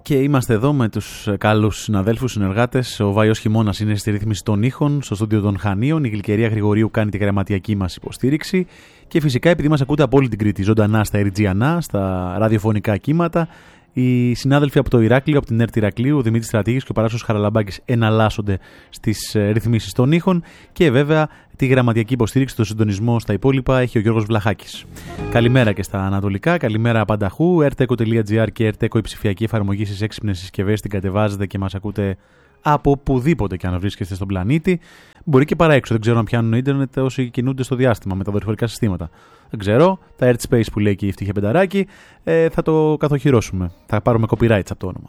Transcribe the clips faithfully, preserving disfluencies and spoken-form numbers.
Και είμαστε εδώ με τους καλούς συναδέλφους, συνεργάτες. Ο Βάιος Χειμώνας είναι στη ρύθμιση των ήχων, στο στούντιο των Χανίων. Η Γλυκερία Γρηγορίου κάνει τη γραμματιακή μας υποστήριξη. Και φυσικά, επειδή μας ακούτε από όλη την Κρήτη, ζωντανά στα Εριτζιανά, στα ραδιοφωνικά κύματα, οι συνάδελφοι από το Ηράκλειο, από την ΕΡΤ Ηρακλείου, ο Δημήτρης Στρατήγης και ο Παράσος Χαραλαμπάκης εναλλάσσονται στις ρυθμίσεις των ήχων. Και βέβαια τη γραμματιακή υποστήριξη, το συντονισμό στα υπόλοιπα έχει ο Γιώργος Βλαχάκης. Καλημέρα και στα ανατολικά, καλημέρα πανταχού. ερτέκο τελεία τζι άρ και ερτέκο η ψηφιακή εφαρμογή στις έξυπνες συσκευές, την κατεβάζετε και μας ακούτε από οπουδήποτε και αν βρίσκεστε στον πλανήτη. Μπορεί και παρά έξω, δεν ξέρω αν πιάνουν ίντερνετ όσοι κινούνται στο διάστημα με τα δορυφορικά συστήματα. Δεν ξέρω, τα AirSpace που λέει και η Ευτύχια Πενταράκη, ε, θα το καθοχυρώσουμε. Θα πάρουμε copyrights από το όνομα.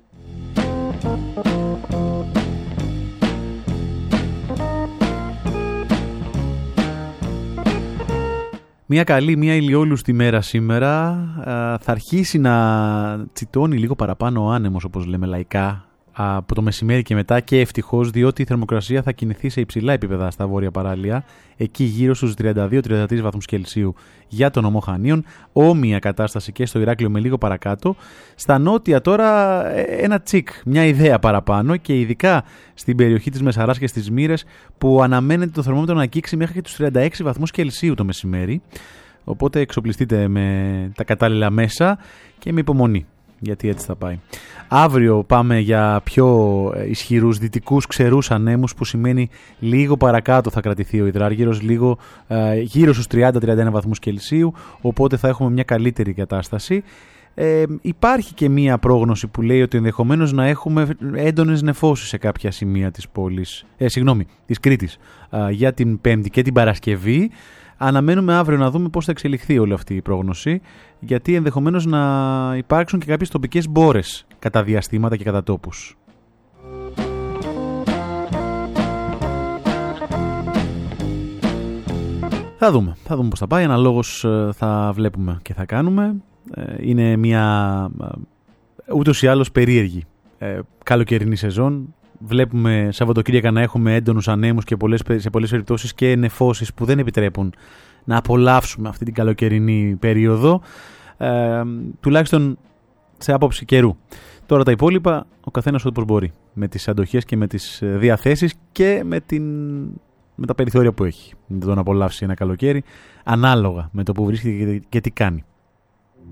Μια καλή, μια ηλιόλουστη μέρα σήμερα. Θα αρχίσει να τσιτώνει λίγο παραπάνω ο άνεμος, όπως λέμε λαϊκά, από το μεσημέρι και μετά, και ευτυχώς, διότι η θερμοκρασία θα κινηθεί σε υψηλά επίπεδα στα βόρεια παράλια, εκεί γύρω στους τριάντα δύο τριάντα τρεις βαθμούς Κελσίου για τον νομό Χανίων. Όμοια κατάσταση και στο Ηράκλειο με λίγο παρακάτω. Στα νότια τώρα ένα τσικ, μια ιδέα παραπάνω, και ειδικά στην περιοχή της Μεσαράς και στις Μύρες, που αναμένεται το θερμόμετρο να αγγίξει μέχρι και τους τριάντα έξι βαθμούς Κελσίου το μεσημέρι. Οπότε εξοπλιστείτε με τα κατάλληλα μέσα και με υπομονή, γιατί έτσι θα πάει. Αύριο πάμε για πιο ισχυρούς δυτικούς ξερούς ανέμους, που σημαίνει λίγο παρακάτω θα κρατηθεί ο υδράργυρος, λίγο ε, γύρω στους τριάντα με τριάντα ένα βαθμούς Κελσίου, οπότε θα έχουμε μια καλύτερη κατάσταση. Ε, υπάρχει και μία πρόγνωση που λέει ότι ενδεχομένως να έχουμε έντονες νεφώσεις σε κάποια σημεία της πόλης, ε, συγγνώμη, της Κρήτης, ε, για την Πέμπτη και την Παρασκευή. Αναμένουμε αύριο να δούμε πώς θα εξελιχθεί όλη αυτή η πρόγνωση, γιατί ενδεχομένως να υπάρξουν και κάποιες τοπικές μπόρες κατά διαστήματα και κατά τόπους. Θα δούμε, θα δούμε πώς θα πάει, αναλόγως θα βλέπουμε και θα κάνουμε. Είναι μια ούτως ή άλλως περίεργη καλοκαιρινή σεζόν. Βλέπουμε Σαββατοκύριακα να έχουμε έντονους ανέμους και πολλές, σε πολλές περιπτώσεις και νεφώσεις που δεν επιτρέπουν να απολαύσουμε αυτή την καλοκαιρινή περίοδο, ε, τουλάχιστον σε άποψη καιρού. Τώρα τα υπόλοιπα ο καθένας όπως μπορεί, με τις αντοχές και με τις διαθέσεις και με, την, με τα περιθώρια που έχει, να τον απολαύσει ένα καλοκαίρι, ανάλογα με το που βρίσκεται και τι κάνει.